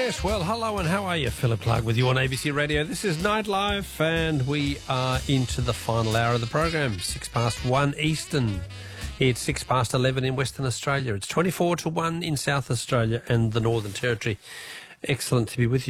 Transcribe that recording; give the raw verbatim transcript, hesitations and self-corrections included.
Yes, well, hello and how are you? Philip Clark with you on A B C Radio. This is Nightlife and we are into the final hour of the program, six past one Eastern. It's six past eleven in Western Australia. It's twenty-four to one in South Australia and the Northern Territory. Excellent to be with you.